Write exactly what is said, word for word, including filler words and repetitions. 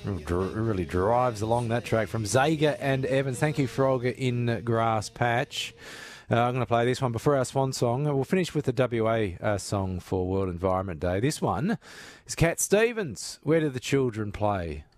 Dr- really drives along that track from Zager and Evans. Thank you, Frogger in Grass Patch. Uh, I'm going to play this one before our swan song. We'll finish with the W A uh, song for World Environment Day. This one is Cat Stevens. Where do the children play?